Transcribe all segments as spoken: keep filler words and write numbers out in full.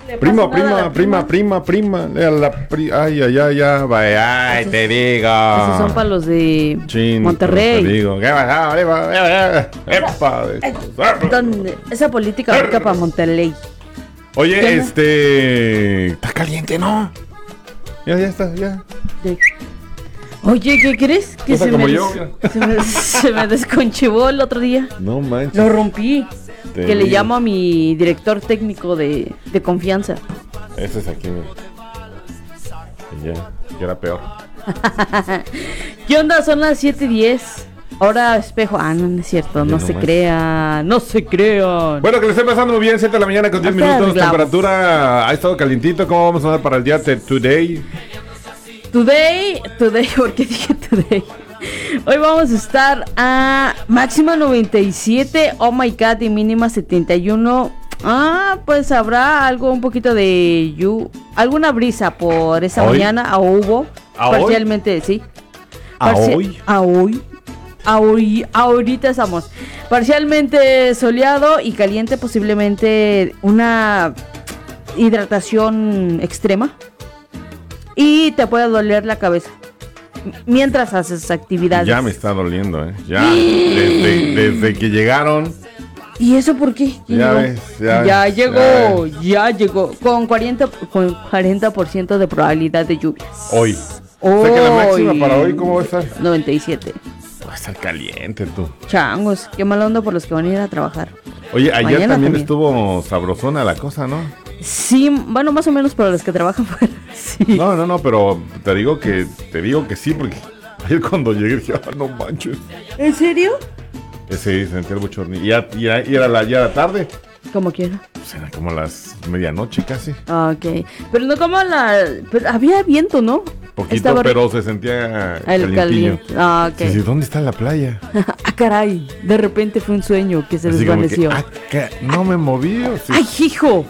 Prima, prima, prima, prima, prima, la pri... Ay, ay, ay, ay, vaya, ay, esos, te digo. Esos son para los de Chin, Monterrey. Te digo. ¿Dónde? Esa política aplica para Monterrey. Oye, este... Está caliente, ¿no? Ya, ya está, ya. De... Oye, ¿qué crees? Que se me, yo, des... se, me, se me desconchivó el otro día. No manches. Lo rompí. Te que digo. le llamo a mi director técnico de, de confianza. Ese es aquí, mira. Y ya, que era peor. ¿Qué onda? Son las siete diez. Ahora espejo. Ah, no, no es cierto. No, no se más. crean. No se crean. Bueno, que le esté pasando muy bien. siete de la mañana con diez Ahorita minutos. arreglamos. Temperatura ha estado calientito. ¿Cómo vamos a andar para el día de today? Today, today, ¿por qué dije today? Hoy vamos a estar a máxima noventa y siete, oh my god, y mínima setenta y uno. Ah, pues habrá algo, un poquito de yu, alguna brisa por esa ¿Hoy? mañana, o hubo, ¿A parcialmente, hoy? sí. ¿A Parci- hoy? A hoy. A hoy, ahorita estamos parcialmente soleado y caliente, posiblemente una hidratación extrema. Y te puede doler la cabeza mientras haces actividades. Ya me está doliendo, ¿eh? Ya, desde, desde que llegaron. ¿Y eso por qué? Ya Llegó. ves, ya Ya ves, llegó, ya ya llegó. Con cuarenta, con cuarenta por ciento de probabilidad de lluvias. Hoy. Hoy. O sea que la máxima para hoy, ¿cómo va a estar? noventa y siete. Va a estar caliente, tú. Changos, qué mala onda por los que van a ir a trabajar. Oye, ayer Mañana también, también. estuvo sabrosona la cosa, ¿no? Sí, bueno, más o menos para los que trabajan fuera. Sí. No, no, no, pero te digo que te digo que sí, porque ayer cuando llegué dije, ah, no manches. ¿En serio? Ese sentí el bochornillo. Y, ya, y, ya- y era la ya era tarde. Como quiera. Pues era como las medianoche casi. Ok. Pero no como la... Pero había viento, ¿no? Poquito, Estaba- pero se sentía El calientillo. caliente. Ah, ok. Sí, sí, ¿dónde está la playa? Ah, caray. De repente fue un sueño que se Así como que, desvaneció. ah, ca- no me moví. ¿O sí? ¡Ay, hijo!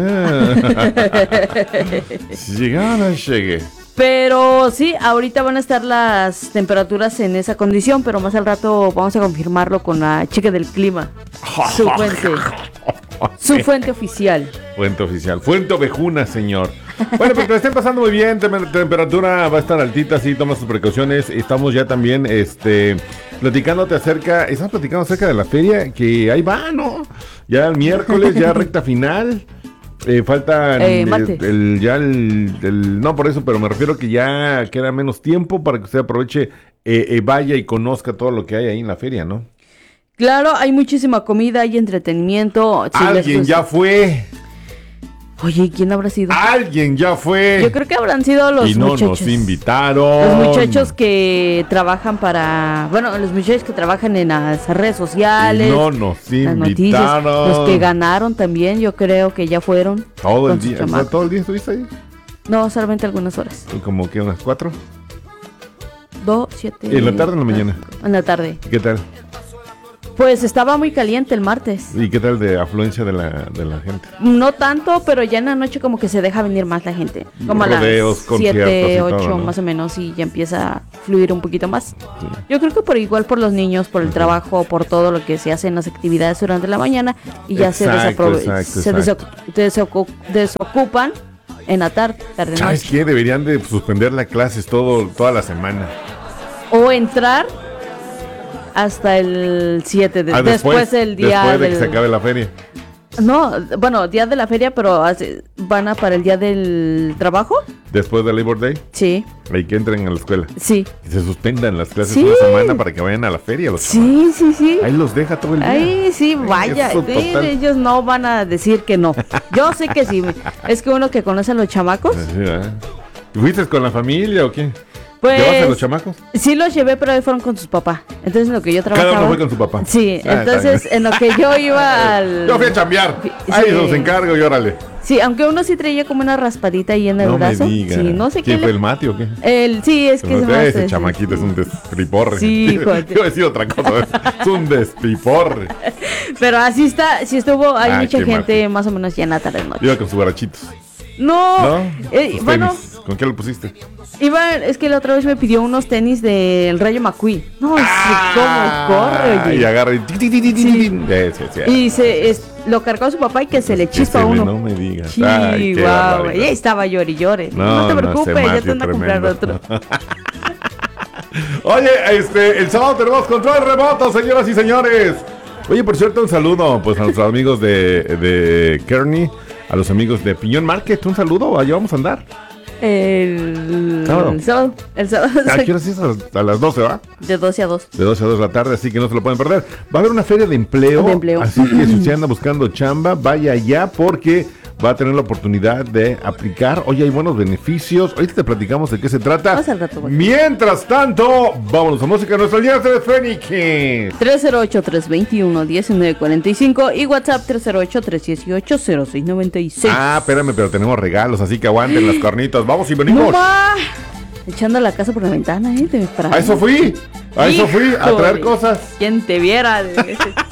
Si llegaban, no llegué. Pero sí, ahorita van a estar las temperaturas en esa condición, pero más al rato vamos a confirmarlo con la chica del clima. Su fuente. Su fuente oficial. Fuente oficial. Fuente ovejuna, señor. Bueno, pues que lo estén pasando muy bien. Tem- temperatura va a estar altita, sí, toma sus precauciones. Estamos ya también, este, platicándote acerca, estamos platicando acerca de la feria, que ahí va, ¿no? Ya el miércoles, ya recta final. Eh, faltan Eh, el, martes. el- ya el, el- no por eso, pero me refiero que ya queda menos tiempo para que usted aproveche, eh, eh, vaya y conozca todo lo que hay ahí en la feria, ¿no? Claro, hay muchísima comida, hay entretenimiento. Si les Alguien gusta- ya fue, Oye, ¿quién habrá sido? alguien ya fue. Yo creo que habrán sido los y no muchachos. nos invitaron. Los muchachos que trabajan para... Bueno, los muchachos que trabajan en las redes sociales. Y no nos las noticias. invitaron. Los que ganaron también, yo creo que ya fueron. Todo el con sus día. chamacos. ¿Todo el día estuviste ahí? No, solamente algunas horas. Como que unas cuatro. Dos, siete... ¿En la tarde o en la mañana? En la tarde. ¿Qué tal? Pues estaba muy caliente el martes. ¿Y qué tal de afluencia de la, de la gente? No tanto, pero ya en la noche como que se deja venir más la gente. Como a Rodeos, las conciertos y siete, todo, ocho ¿no? más o menos y ya empieza a fluir un poquito más. Sí. Yo creo que por igual por los niños, por el trabajo, por todo lo que se hace en las actividades durante la mañana y ya se, Exacto, desaprove- exacto, se exacto. desocu- desocu- desocupan en la tarde, tarde ¿Sabes noche. qué? Deberían de suspender las clases todo, toda la semana. O entrar hasta el siete de, Ah, después, del día después de del que se acabe la feria. No, bueno, día de la feria, pero hace- van a para el día del trabajo. Después del Labor Day. Sí, Ahí que entren a la escuela. sí. Y se suspendan las clases Sí. una semana para que vayan a la feria los chamacos. Sí, sí, sí. Ahí los deja todo el día. Ahí sí, vaya. Eso Sí, total. ellos no van a decir que no. Yo sé que sí. Es que uno que conoce a los chamacos, Sí, ¿verdad? ¿Y ¿Fuiste con la familia o qué? pues ¿Llevaste a los chamacos? sí los llevé, pero ahí fueron con sus papás. Entonces en lo que yo trabajaba. Cada uno fue con su papá. Sí, Ah, está entonces bien. en lo que yo iba al. Yo fui a chambear. Sí. Ahí los encargo y órale. Sí, aunque uno sí traía como una raspadita ahí en el No me brazo. diga. Sí, no sé qué. ¿Quién fue le- el Mati o qué? El, sí, es que No es sé, más, ese es- chamaquito es un destriporre. Sí, hijo de- Yo iba a decir otra cosa. Es un destriporre. Pero así está, sí estuvo, hay Ah, mucha qué gente más o menos ya en la tarde noche. Iba con sus guarachitos. No, ¿No? eh, Sus bueno, tenis. ¿Con qué lo pusiste? Iván, es que la otra vez me pidió unos tenis del Rayo McQueen. No, sé Ah, cómo corre, oye. Y agarra y... ti, ti, ti, ti, ti, Sí. ti. Eh, sí, sí. Y se es, lo cargó a su papá y que se le Que chispa se a le- uno. No me digas. Sí, Ay, qué guau, barbaridad. y ahí estaba llore y llore. No, No, te no, preocupes, ese ya Matthew te van a comprar tremendo. otro. Oye, este, el sábado tenemos control remoto, señoras y señores. Oye, por cierto, un saludo pues a nuestros amigos de, de Kearney, a los amigos de Piñón Market, un saludo, allá vamos a andar. El Sábado. el sábado. El sábado. ¿A qué horas es? A las- a las doce, ¿va? De doce a dos. De doce a dos de la tarde, así que no se lo pueden perder. Va a haber una feria de empleo, De empleo. así que si usted anda buscando chamba, vaya allá porque va a tener la oportunidad de aplicar. Oye, hay buenos beneficios. Ahorita te platicamos de qué se trata. Más al rato, güey. Mientras tanto, vámonos a música. Nuestra línea de Fénix. tres cero ocho, tres dos uno, uno nueve cuatro cinco y WhatsApp tres cero ocho, tres uno ocho, cero seis nueve seis. Ah, espérame, pero tenemos regalos, así que aguanten las carnitas. Vamos y ¡No venimos. ma! Echando la casa por la ventana, ¿eh? Te me A eso fui. A eso fui, a traer Híjole, cosas. ¿Quién te viera?